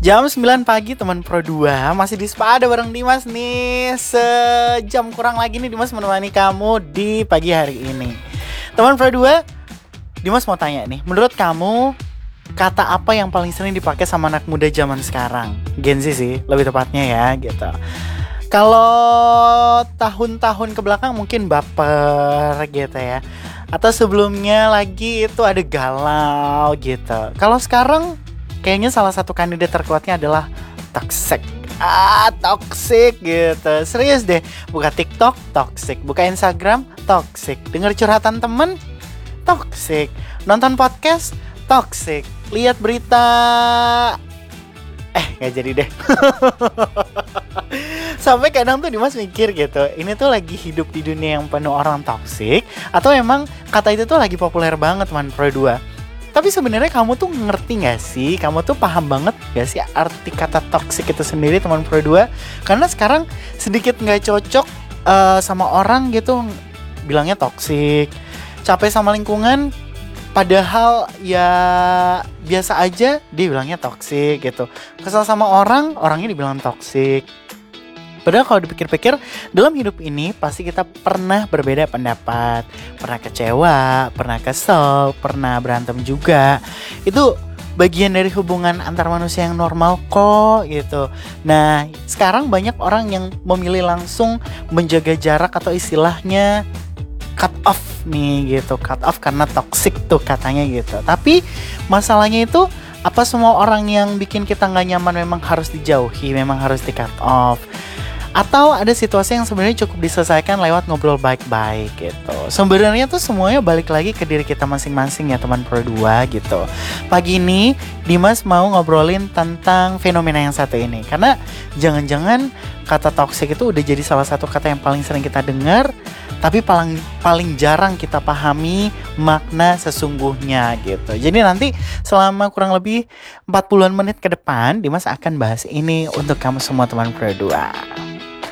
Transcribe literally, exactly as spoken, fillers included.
Jam sembilan pagi teman Pro dua, masih di Spada bareng Dimas nih. Sejam kurang lagi nih Dimas menemani kamu di pagi hari ini. Teman Pro dua, Dimas mau tanya nih, menurut kamu kata apa yang paling sering dipakai sama anak muda zaman sekarang? Gen Z sih, lebih tepatnya ya gitu. Kalau tahun-tahun kebelakang mungkin baper gitu ya, atau sebelumnya lagi itu ada galau gitu. Kalau sekarang kayaknya salah satu kandidat terkuatnya adalah toxic. Ah, toxic gitu. Serius deh, buka TikTok toxic, buka Instagram toxic, denger curhatan temen toxic, nonton podcast toxic, lihat berita eh nggak jadi deh. Sampai kadang tuh Dimas mikir gitu, ini tuh lagi hidup di dunia yang penuh orang toxic, atau emang kata itu tuh lagi populer banget teman Pro dua. Tapi sebenarnya kamu tuh ngerti gak sih? Kamu tuh paham banget gak sih arti kata toxic itu sendiri teman Pro dua? Karena sekarang sedikit gak cocok uh, sama orang gitu, bilangnya toxic. Capek sama lingkungan, padahal ya biasa aja dia bilangnya toxic gitu. Kesal sama orang, orangnya dibilang toxic. Padahal kalau dipikir-pikir, dalam hidup ini pasti kita pernah berbeda pendapat, pernah kecewa, pernah kesel, pernah berantem juga. Itu bagian dari hubungan antar manusia yang normal kok gitu. Nah, sekarang banyak orang yang memilih langsung menjaga jarak atau istilahnya cut off nih gitu. Cut off karena toxic tuh katanya gitu. Tapi masalahnya itu, apa semua orang yang bikin kita gak nyaman memang harus dijauhi, memang harus di cut off? Atau ada situasi yang sebenarnya cukup diselesaikan lewat ngobrol baik-baik gitu. Sebenarnya tuh semuanya balik lagi ke diri kita masing-masing ya teman Pro dua gitu. Pagi ini Dimas mau ngobrolin tentang fenomena yang satu ini. Karena jangan-jangan kata toxic itu udah jadi salah satu kata yang paling sering kita dengar, tapi paling paling jarang kita pahami makna sesungguhnya gitu. Jadi nanti selama kurang lebih empat puluhan menit ke depan Dimas akan bahas ini untuk kamu semua teman Pro dua.